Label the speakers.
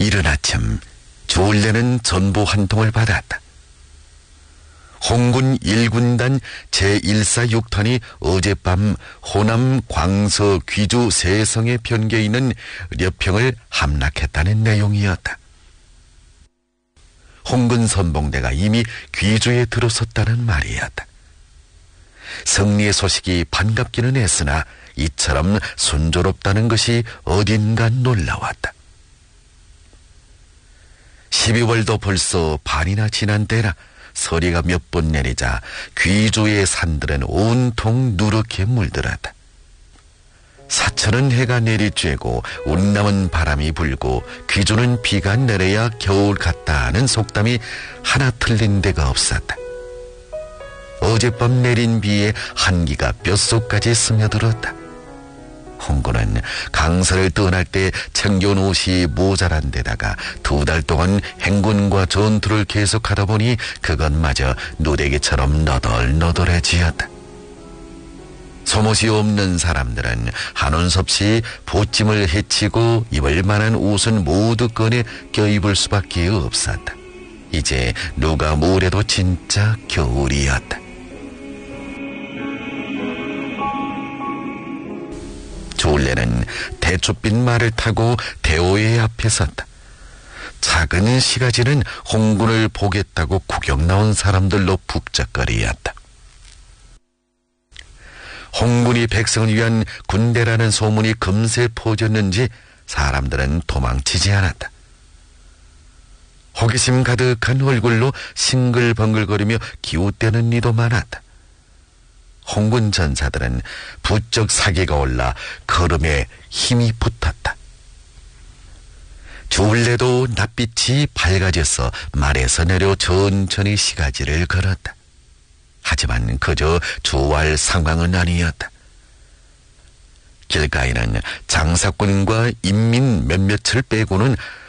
Speaker 1: 이른 아침 조울레는 전보 한 통을 받았다. 홍군 1군단 제146탄이 어젯밤 호남 광서 귀주 세성에 변겨 있는 려평을 함락했다는 내용이었다. 홍군 선봉대가 이미 귀주에 들어섰다는 말이었다. 승리의 소식이 반갑기는 했으나 이처럼 순조롭다는 것이 어딘가 놀라웠다. 12월도 벌써 반이나 지난 때라 서리가 몇 번 내리자 귀주의 산들은 온통 누렇게 물들었다. 사천은 해가 내리쬐고 운남은 바람이 불고 귀주는 비가 내려야 겨울 같다 하는 속담이 하나 틀린 데가 없었다. 어젯밤 내린 비에 한기가 뼛속까지 스며들었다. 홍군은 강서를 떠날 때 챙겨온 옷이 모자란 데다가 2달 동안 행군과 전투를 계속하다 보니 그것마저 누대기처럼 너덜너덜해지었다. 속옷이 없는 사람들은 한온 섭씨 보찜을 헤치고 입을 만한 옷은 모두 꺼내 껴입을 수밖에 없었다. 이제 누가 뭐래도 진짜 겨울이었다. 조울레는 대초빛 말을 타고 대오의 앞에 섰다. 작은 시가지는 홍군을 보겠다고 구경 나온 사람들로 북적거리었다. 홍군이 백성을 위한 군대라는 소문이 금세 퍼졌는지 사람들은 도망치지 않았다. 호기심 가득한 얼굴로 싱글벙글거리며 기웃대는 이도 많았다. 홍군 전사들은 부쩍 사기가 올라 걸음에 힘이 붙었다. 조울레도 낯빛이 밝아져서 말에서 내려 천천히 시가지를 걸었다. 하지만 그저 좋아할 상황은 아니었다. 길가에는 장사꾼과 인민 몇몇을 빼고는